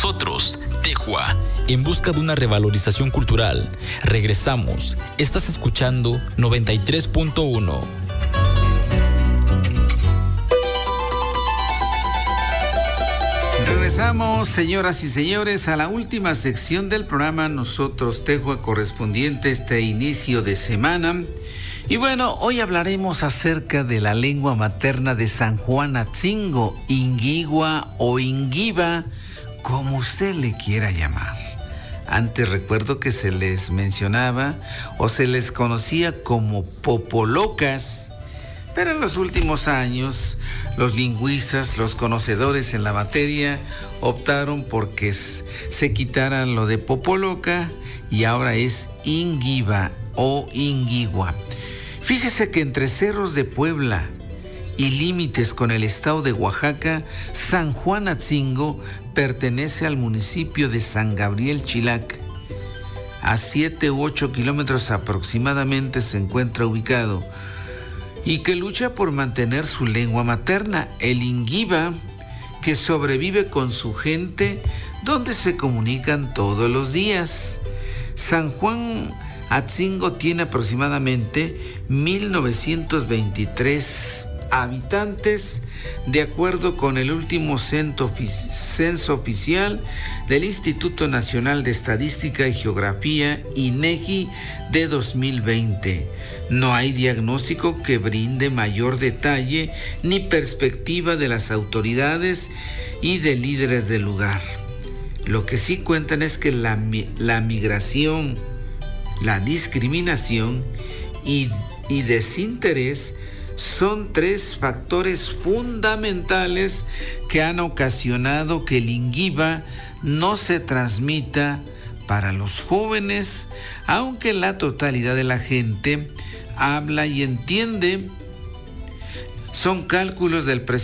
nosotros, Tejua. En busca de una revalorización cultural. Regresamos. Estás escuchando 93.1. Regresamos, señoras y señores, a la última sección del programa Nosotros Tejua, correspondiente a este inicio de semana. Y bueno, hoy hablaremos acerca de la lengua materna de San Juan Atzingo, Inguigua o Inguiba, como usted le quiera llamar. Antes recuerdo que se les mencionaba o se les conocía como popolocas, pero en los últimos años los lingüistas, los conocedores en la materia, optaron por que se quitaran lo de popoloca y ahora es Inguiba o Inguigua. Fíjese que entre Cerros de Puebla y límites con el estado de Oaxaca, San Juan Atzingo pertenece al municipio de San Gabriel Chilac. A 7 u 8 kilómetros aproximadamente se encuentra ubicado y que lucha por mantener su lengua materna, el Inguiba, que sobrevive con su gente donde se comunican todos los días. San Juan Atzingo tiene aproximadamente 1923 habitantes, de acuerdo con el último censo oficial del Instituto Nacional de Estadística y Geografía, INEGI, de 2020. No hay diagnóstico que brinde mayor detalle ni perspectiva de las autoridades y de líderes del lugar. Lo que sí cuentan es que la migración, la discriminación y desinterés son 3 factores fundamentales que han ocasionado que el Inguiba no se transmita para los jóvenes, aunque la totalidad de la gente habla y entiende. Son cálculos del presidente